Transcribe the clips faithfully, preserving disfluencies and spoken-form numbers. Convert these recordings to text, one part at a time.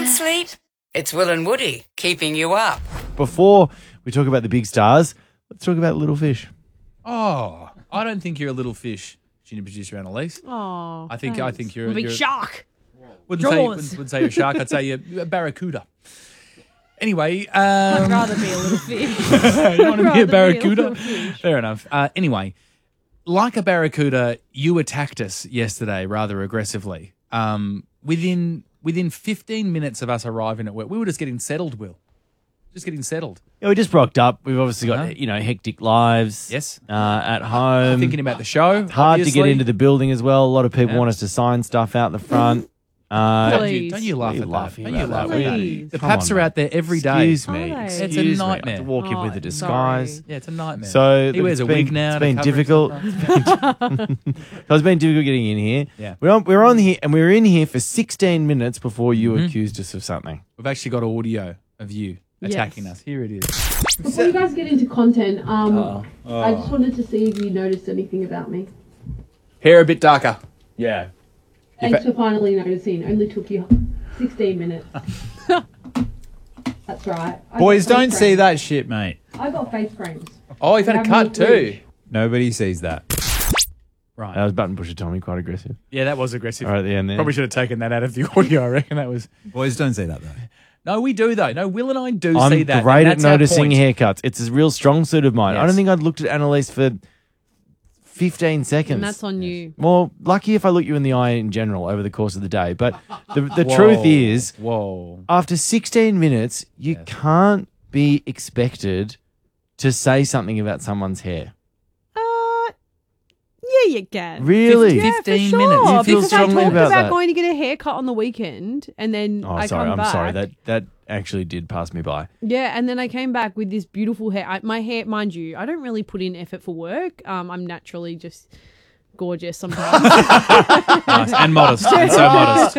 can't sleep? It's Will and Woody keeping you up. Before we talk about the big stars, let's talk about little fish. Oh, I don't think you're a little fish, junior producer Annalise. Oh, I think I think you're I'm a big you're, shark. Wouldn't say, Jaws. wouldn't, wouldn't say you're a shark. I'd say you're a barracuda. Anyway, I'd um, rather be a little fish. you want to be rather a be a barracuda? little fish. Fair enough. Uh, anyway, like a barracuda, you attacked us yesterday rather aggressively. Um, within within fifteen minutes of us arriving at work, we were just getting settled, Will. Just getting settled. Yeah, we just rocked up. We've obviously got, Uh-huh. you know, hectic lives. Yes. Uh, at home. Thinking about the show. Hard to get obviously. into the building as well. A lot of people Yeah. want us to sign stuff out the front. Uh, Don't you, Please. don't you laugh What are you at laughing that? Don't you about laugh that? at that? Please. The Come paps on, are mate. out there every day. Excuse me. Are they? Excuse It's a me. nightmare. I have to walk in Oh, with a sorry. disguise. Yeah, it's a nightmare. So he wears it's a been, wig now. It's to been cover his difficult. stuff. So it's been difficult getting in here. Yeah. We're on, we're on here, and we were in here for sixteen minutes before you Mhm. accused us of something. We've actually got audio of you attacking Yes. us. Here it is. Before you guys get into content, um, Oh. I just wanted to see if you noticed anything about me. Hair a bit darker. Yeah. Thanks for finally noticing. Only took you sixteen minutes. That's right. I Boys, got face don't see frames. that shit, mate. I got face frames. Oh, you've had a Have cut no too. clue. Nobody sees that. Right. That was button pusher Tommy, quite aggressive. Yeah, that was aggressive. Right at the end there. Probably should have taken that out of the audio. I reckon that was. Boys, don't see that, though. No, we do though. No, Will and I do I'm see that. great and at that's our noticing point. haircuts. It's a real strong suit of mine. I Yes. don't think I'd looked at Annalise for fifteen seconds. And that's on you. Well, lucky if I look you in the eye in general over the course of the day. But the, the Whoa. truth is, Whoa. after sixteen minutes, you Yes. can't be expected to say something about someone's hair. Uh, yeah, you can. Really? Yeah, fifteen for minutes. sure. You feel because strongly I talked about about that? going to get a haircut on the weekend, and then Oh, I sorry. come I'm back. sorry. That that actually did pass me by. Yeah, and then I came back with this beautiful hair. I, my hair, mind you, I don't really put in effort for work. Um, I'm naturally just gorgeous sometimes. Nice. And modest. And so modest.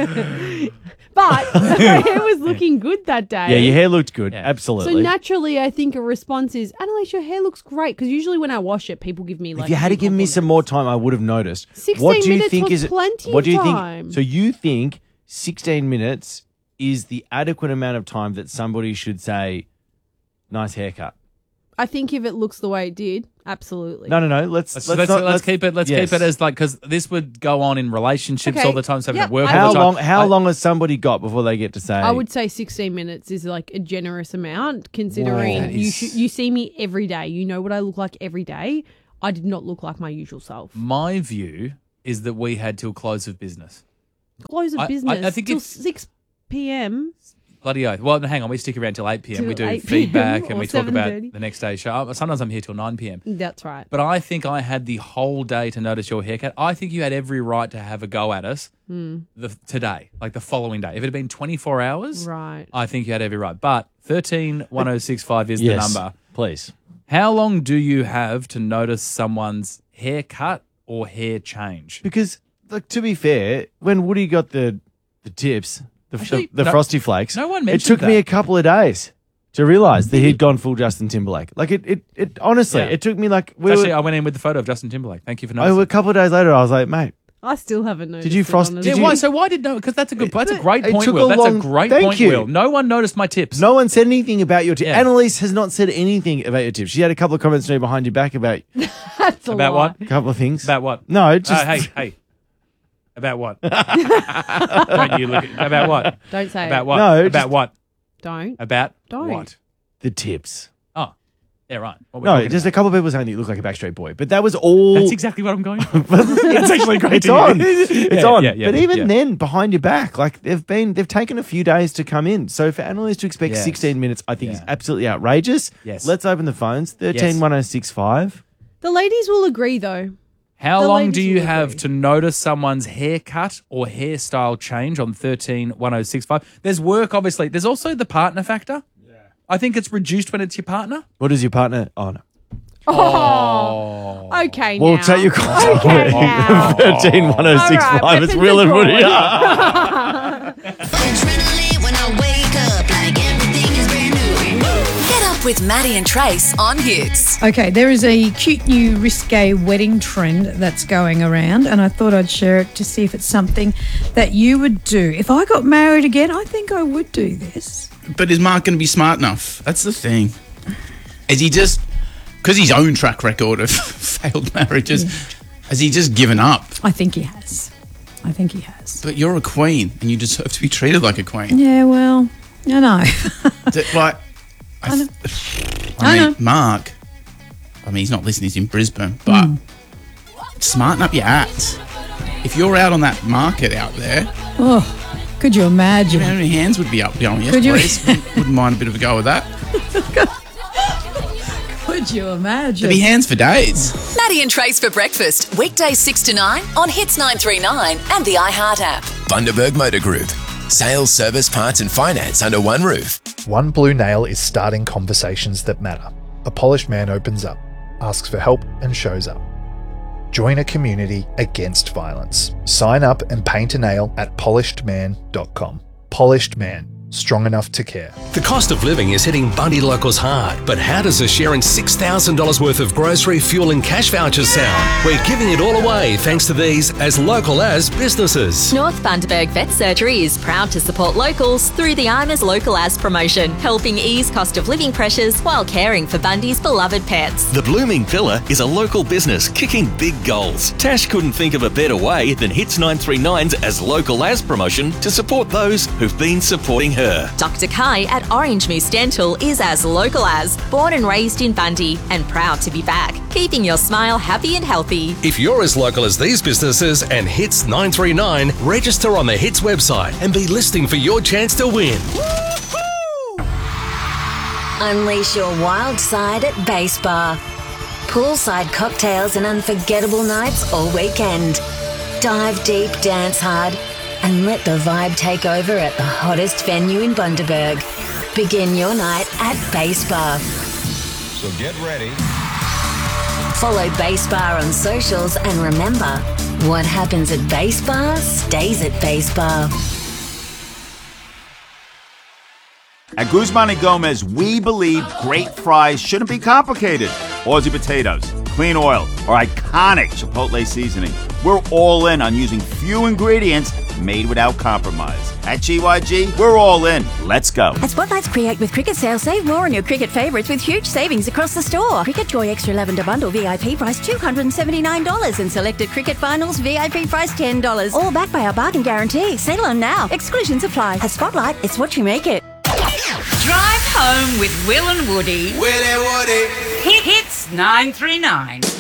But my hair was looking good that day. Yeah, your hair looked good. Yeah. So Absolutely. naturally, I think a response is, Annalise, your hair looks great. Because usually when I wash it, people give me like. if you had to big give me some more time, I would have noticed. sixteen What do you minutes think was is plenty What do you of think? time. So you think sixteen minutes is the adequate amount of time that somebody should say, "Nice haircut"? I think if it looks the way it did, absolutely. No, no, no. Let's Let's, let's, let's, not, let's keep it. Let's yes. keep it as like because this would go on in relationships Okay. all the time. So Yep. at work How all the time. long? How I- long has somebody got before they get to say? I would say sixteen minutes is like a generous amount, considering Whoa. you That sh- is- you see me every day. You know what I look like every day. I did not look like my usual self. My view is that we had till close of business. Close of I- I- business I think till if- six p.m. Bloody oath. Well, hang on. We stick around till eight p.m. We Till do eight p.m. feedback and or we talk about seven thirty. the next day's show. Uh, Sometimes I'm here till nine p.m. That's right. But I think I had the whole day to notice your haircut. I think you had every right to have a go at us the, today, like the following day. If it had been twenty-four hours, Right. I think you had every right. But thirteen one oh six five is yes, the number. please. How long do you have to notice someone's haircut or hair change? Because, like, to be fair, when Woody got the the tips, the, Actually, the, the no- frosty flakes, no one it mentioned took me that. a couple of days to realise that he'd gone full Justin Timberlake. Like, it, it, it honestly, Yeah. it took me like we Actually, were, I went in with the photo of Justin Timberlake. Thank you for I, noticing. a couple of days later, I was like, mate, I still haven't noticed. Did you it, frost- honestly. Yeah, Did you- why? So why did no? Because that's a good. That's a great It point, took Will. a That's long- a great thank point, you. Will. No one noticed my tips. no one said anything about your tips. Yeah. Annalise has not said anything about your tips. She had a couple of comments to me behind your back about That's a About lie. what? a couple of things. About what? No, just Oh, hey, hey. About what? Don't you look at, about what? Don't say About it. what? No, about just- what? Don't. About Don't. what? the tips. Oh, yeah, right. What we're No, talking just a about. couple of people saying that you look like a Backstreet Boy, but that was all. That's exactly what I'm going for. it's actually great It's to hear. on. It's Yeah, on. yeah, yeah, but even yeah. then, behind your back, like they've been, they've taken a few days to come in. So for Annalise to expect Yes. sixteen minutes, I think is Yeah. absolutely outrageous. Yes. Let's open the phones. Thirteen Yes. one zero six five. The ladies will agree, though. How The long ladies do you will have agree. to notice someone's haircut or hairstyle change on thirteen one oh six five? There's work, obviously. There's also the partner factor. Yeah. I think it's reduced when it's your partner. What is your partner? Oh no. Oh. Okay, We'll now. take your call. Okay, now. Thirteen one zero six All right, five. It's weapons Will and are Woody. Adrenaline when I wake up, like everything is brand new. Get up with Maddie and Trace on Hits. Okay, there is a cute new risque wedding trend that's going around, and I thought I'd share it to see if it's something that you would do. If I got married again, I think I would do this. But is Mark going to be smart enough? That's the thing. Is he just, because his own track record of failed marriages, yeah. has he just given up? I think he has. I think he has. But you're a queen, and you deserve to be treated like a queen. Yeah, well, I know. like, I, th- I, I mean, know. Mark, I mean, he's not listening, he's in Brisbane, but mm. smarten up your act. If you're out on that market out there, oh, could you imagine? You know how many hands would be up going, yes, could please. You? Wouldn't mind a bit of a go with that. Could you imagine? There'd be hands for days. Maddie and Trace for breakfast, weekdays six to nine on Hits nine three nine and the iHeart app. Bundaberg Motor Group. Sales, service, parts and finance under one roof. One Blue Nail is starting conversations that matter. A polished man opens up, asks for help and shows up. Join a community against violence. Sign up and paint a nail at polished man dot com. Polished Man. Strong enough to care. The cost of living is hitting Bundy locals hard, but how does a sharing six thousand dollars worth of grocery, fuel and cash vouchers sound? We're giving it all away thanks to these as local as businesses. North Bundaberg Vet Surgery is proud to support locals through the I'm as Local As promotion, helping ease cost of living pressures while caring for Bundy's beloved pets. The Blooming Villa is a local business kicking big goals. Tash couldn't think of a better way than Hits nine three nine's as Local As promotion to support those who've been supporting her. Doctor Kai at Orange Moose Dental is as local as, born and raised in Bundy, and proud to be back, keeping your smile happy and healthy. If you're as local as these businesses and Hits nine three nine, register on the Hits website and be listening for your chance to win. Unleash your wild side at Base Bar. Poolside cocktails and unforgettable nights all weekend. Dive deep, dance hard, and let the vibe take over at the hottest venue in Bundaberg. Begin your night at Base Bar. So get ready. Follow Base Bar on socials and remember, what happens at Base Bar stays at Base Bar. At Guzman and Gomez, we believe great fries shouldn't be complicated. Aussie potatoes, clean oil, or iconic Chipotle seasoning. We're all in on using few ingredients made without compromise. At G Y G, we're all in. Let's go. At Spotlight's Create with Cricket sale, save more on your cricket favourites with huge savings across the store. Cricket Joy Extra Lavender Bundle V I P price two hundred seventy-nine dollars and selected Cricket Finals V I P price ten dollars. All backed by our bargain guarantee. Sale on now. Exclusions apply. At Spotlight, it's what you make it. Drive home with Will and Woody. Will and Woody. Hit Hits nine three nine.